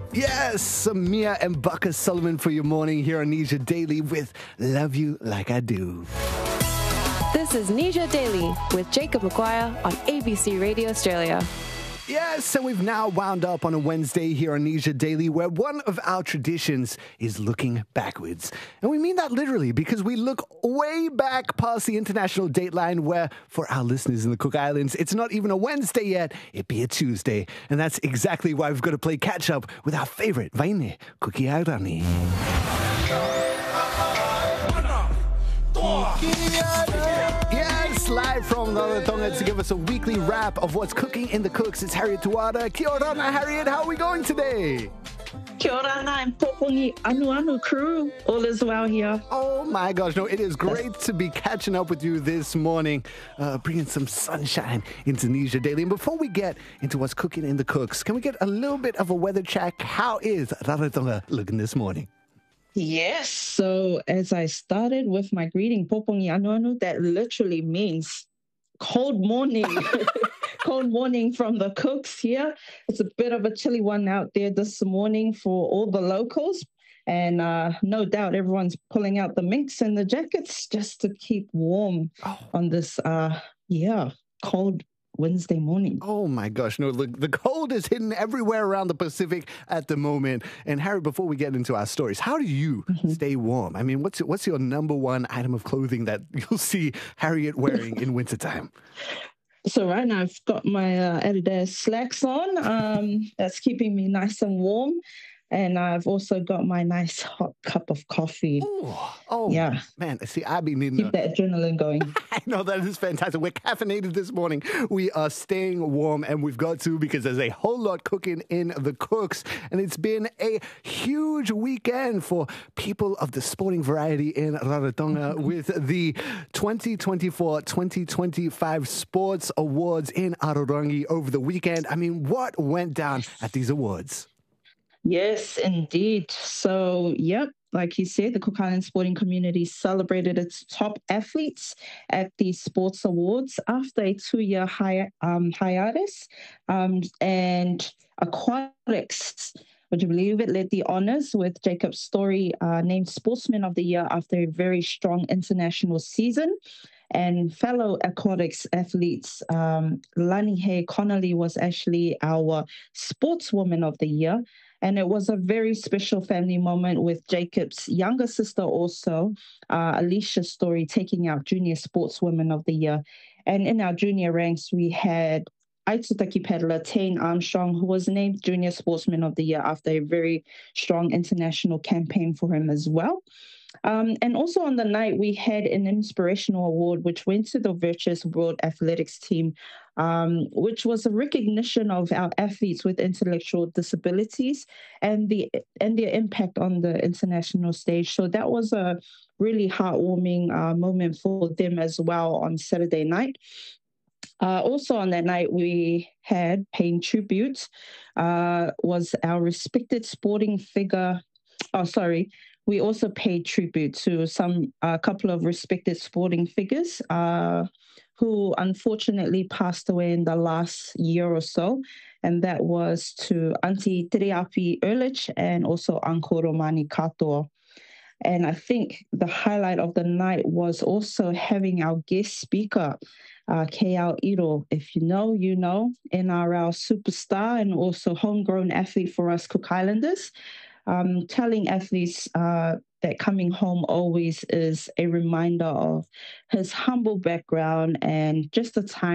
Yes, Samia and Bucka Sullivan for your morning here on Nisha Daily with Love You Like I Do. This is Nisha Daily with Jacob McGuire on ABC Radio Australia. Yes, and we've now wound up on a Wednesday here on Nisha Daily where one of our traditions is looking backwards. And we mean that literally because we look way back past the international dateline where, for our listeners in the Cook Islands, it's not even a Wednesday yet, it'd be a Tuesday. And that's exactly why we've got to play catch up with our favorite Vaine Cookie Airani. Yes, live from Rarotonga to give us a weekly wrap of what's cooking in the cooks. It's Harriet Tuada. Kia ora, Harriet. How are we going today? Kia ora, I'm Popongi Anu crew. All is well here. Oh my gosh, no, it is great to be catching up with you this morning, bringing some sunshine into Nisha Daily. And before we get into what's cooking in the cooks, can we get a little bit of a weather check? How is Rarotonga looking this morning? Yes, so as I started with my greeting, Popongi Anu, that literally means cold morning. Cold morning from the cooks here. It's a bit of a chilly one out there this morning for all the locals. And no doubt everyone's pulling out the minks and the jackets just to keep warm on this, cold Wednesday morning. Oh my gosh, no, look, the cold is hitting everywhere around the Pacific at the moment. And Harry, before we get into our stories, how do you stay warm? I mean, what's your number one item of clothing that you'll see Harriet wearing in wintertime? So right now I've got my Adidas slacks on. That's keeping me nice and warm. And I've also got my nice hot cup of coffee. Oh, yeah. Man, see, I've been needing keep that adrenaline going. I know, that is fantastic. We're caffeinated this morning. We are staying warm, and we've got to because there's a whole lot cooking in the cooks. And it's been a huge weekend for people of the sporting variety in Rarotonga with the 2024-2025 Sports Awards in Arorangi over the weekend. I mean, what went down at these awards? Yes, indeed. So, like you said, the Cook Island sporting community celebrated its top athletes at the Sports Awards after a 2-year hiatus. And aquatics, would you believe it, led the honours with Jacob Story named Sportsman of the Year after a very strong international season. And fellow aquatics athletes, Lanihe Connolly was actually our Sportswoman of the Year. And it was a very special family moment with Jacob's younger sister also, Alicia Story, taking out Junior Sportswoman of the Year. And in our junior ranks, we had Aitutaki paddler Tane Armstrong, who was named Junior Sportsman of the Year after a very strong international campaign for him as well. And also on the night, we had an inspirational award, which went to the Virtuous World Athletics team, which was a recognition of our athletes with intellectual disabilities and their impact on the international stage. So that was a really heartwarming moment for them as well on Saturday night. Also on that night, we had paying tribute, was our respected sporting figure. We also paid tribute to a couple of respected sporting figures who unfortunately passed away in the last year or so. And that was to Auntie Tiriapi Ehrlich and also Uncle Romani Katoa. And I think the highlight of the night was also having our guest speaker, K.L. Iro. If you know, you know, NRL superstar and also homegrown athlete for us Cook Islanders. Telling athletes that coming home always is a reminder of his humble background and just the time